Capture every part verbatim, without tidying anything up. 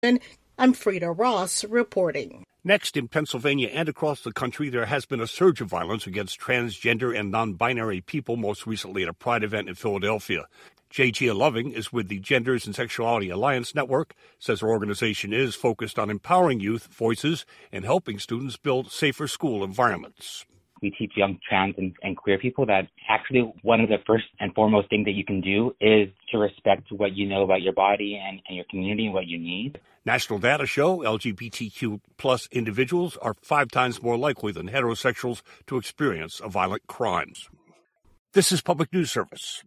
I'm Frida Ross reporting. Next, in Pennsylvania and across the country, there has been a surge of violence against transgender and non-binary people, most recently at a Pride event in Philadelphia. J G Loving is with the Genders and Sexuality Alliance Network, says her organization is focused on empowering youth voices and helping students build safer school environments. We teach young trans and, and queer people that actually one of the first and foremost things that you can do is to respect what you know about your body and, and your community and what you need. National data show L G B T Q plus individuals are five times more likely than heterosexuals to experience a violent crimes. This is Public News Service.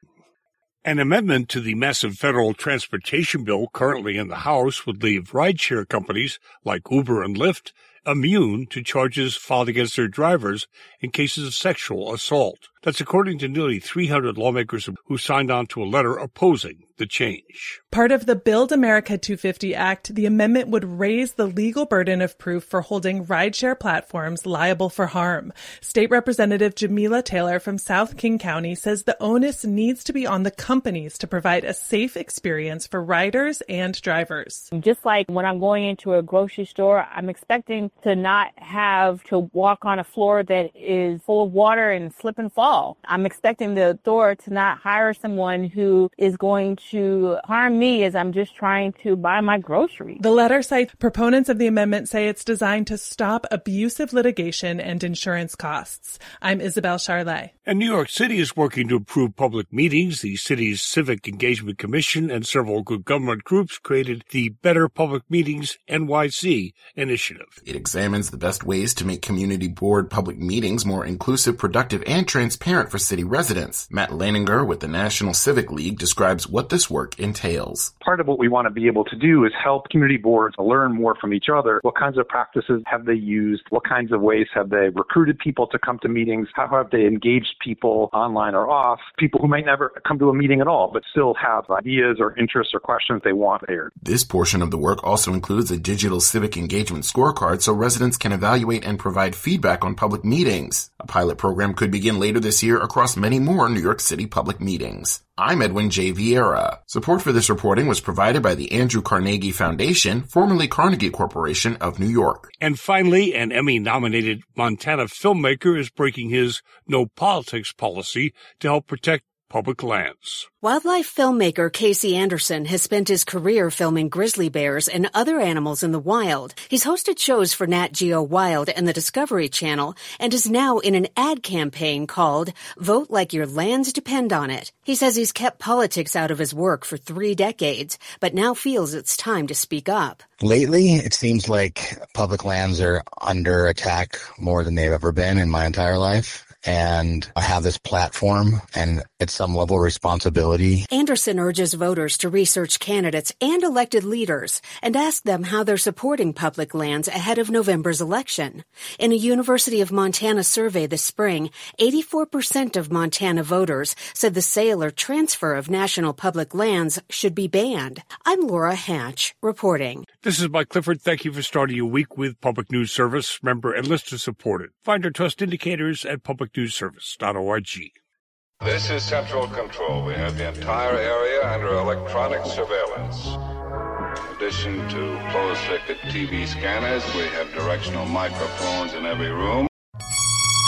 An amendment to the massive federal transportation bill currently in the House would leave rideshare companies like Uber and Lyft immune to charges filed against their drivers in cases of sexual assault. That's according to nearly three hundred lawmakers who signed on to a letter opposing the change. Part of the Build America two fifty Act, the amendment would raise the legal burden of proof for holding rideshare platforms liable for harm. State Representative Jamila Taylor from South King County says the onus needs to be on the companies to provide a safe experience for riders and drivers. Just like when I'm going into a grocery store, I'm expecting to not have to walk on a floor that is full of water and slip and fall. I'm expecting the store to not hire someone who is going to harm me as I'm just trying to buy my groceries. The letter cites proponents of the amendment say it's designed to stop abusive litigation and insurance costs. I'm Isabel Charlet. And New York City is working to improve public meetings. The city's Civic Engagement Commission and several good government groups created the Better Public Meetings N Y C initiative. It examines the best ways to make community board public meetings more inclusive, productive, and transparent for city residents. Matt Leininger with the National Civic League describes what this work entails. Part of what we want to be able to do is help community boards learn more from each other. What kinds of practices have they used? What kinds of ways have they recruited people to come to meetings? How have they engaged people online or off? People who might never come to a meeting at all, but still have ideas or interests or questions they want aired. This portion of the work also includes a digital civic engagement scorecard so residents can evaluate and provide feedback on public meetings. A pilot program could begin later this year across many more New York City public meetings. I'm Edwin J. Vieira. Support for this reporting was provided by the Andrew Carnegie Foundation, formerly Carnegie Corporation of New York. And finally, an Emmy-nominated Montana filmmaker is breaking his no politics policy to help protect public lands. Wildlife filmmaker Casey Anderson has spent his career filming grizzly bears and other animals in the wild. He's hosted shows for Nat Geo Wild and the Discovery Channel and is now in an ad campaign called Vote Like Your Lands Depend on It. He says he's kept politics out of his work for three decades, but now feels it's time to speak up. Lately, it seems like public lands are under attack more than they've ever been in my entire life. And I have this platform and at some level responsibility. Anderson urges voters to research candidates and elected leaders and ask them how they're supporting public lands ahead of November's election. In a University of Montana survey this spring, eighty-four percent of Montana voters said the sale or transfer of national public lands should be banned. I'm Laura Hatch, reporting. This is Mike Clifford. Thank you for starting your week with Public News Service. Remember, enlist to support it. Find our trust indicators at public news service dot org. This is Central Control. We have the entire area under electronic surveillance. In addition to closed-circuit T V scanners, we have directional microphones in every room.